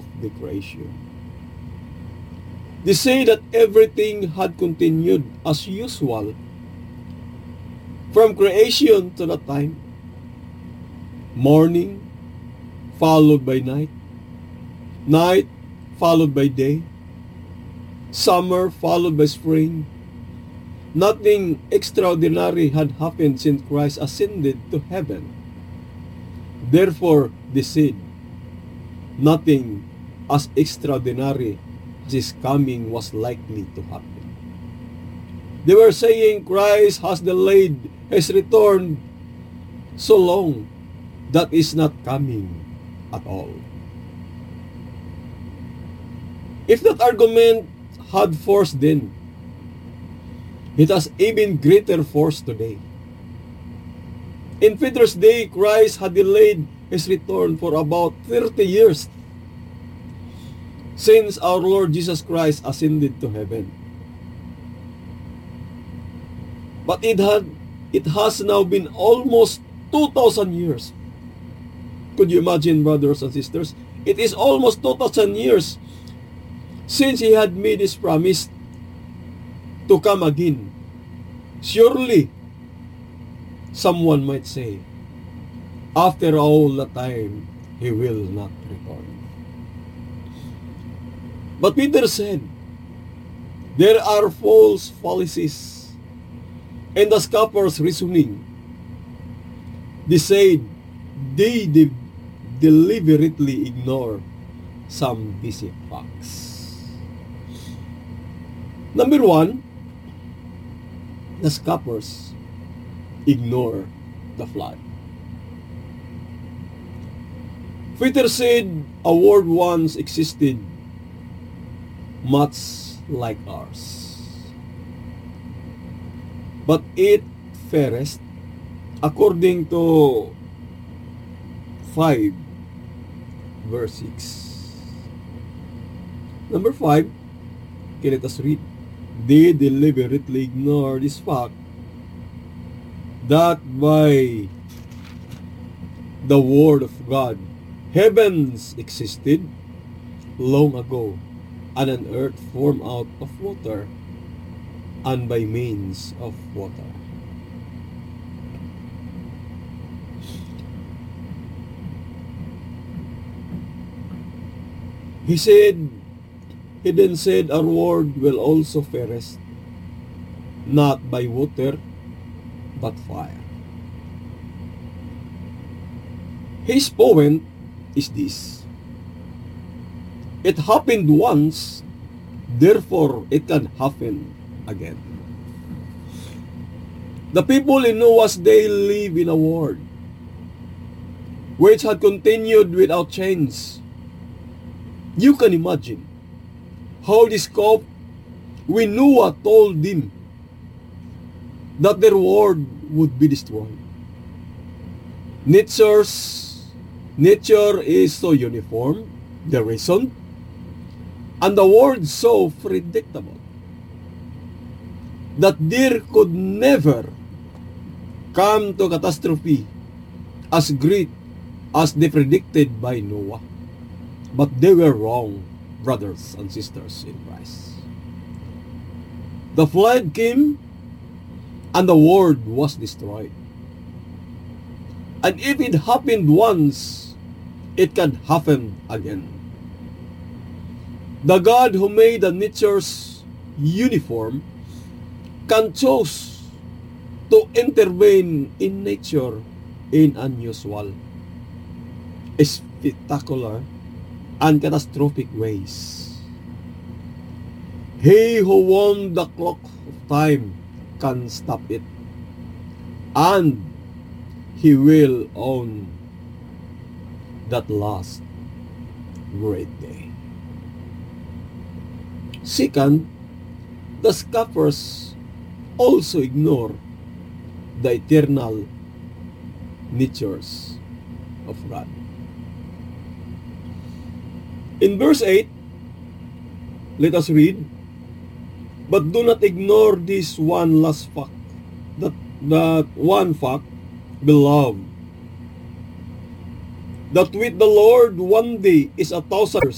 of the creation. They say that everything had continued as usual from creation to that time. Morning followed by night, night followed by day, summer followed by spring. Nothing extraordinary had happened since Christ ascended to heaven. Therefore, they said, nothing as extraordinary as his coming was likely to happen. They were saying Christ has delayed his return so long that is not coming at all. If that argument had force then, it has even greater force today. In Peter's day, Christ had delayed his return for about 30 years since our Lord Jesus Christ ascended to heaven. But it has now been almost 2,000 years. Could you imagine, brothers and sisters? It is almost 2,000 years since he had made his promise to come again. Surely, someone might say, after all the time, he will not return. But Peter said, there are false fallacies in the scoffers' reasoning. They said they deliberately ignore some basic facts. Number one, the scoffers ignore the flood. Peter said a world once existed much like ours, but it perished, according to 5 verse 6. Number 5, okay, let us read. They deliberately ignore this fact that by the word of God, heavens existed long ago, and an earth formed out of water and by means of water. He then said, our world will also perish, not by water, but fire. His point is this: it happened once, therefore it can happen again. The people in Noah's day live in a world which had continued without change. You can imagine how this scoff when Noah told them that their world would be destroyed. Nature is so uniform, the reason, and the world so predictable that there could never come to catastrophe as great as they predicted by Noah. But they were wrong, brothers and sisters in Christ. The flood came and the world was destroyed. And if it happened once, it can happen again. The God who made the nature's uniform can choose to intervene in nature in unusual, spectacular, and catastrophic ways. He who won the clock of time can stop it, and he will own that last great day. Second, the scoffers also ignore the eternal natures of God. In verse 8, let us read, but do not ignore this one last fact, that one fact, beloved, that with the Lord 1 day is 1,000 years,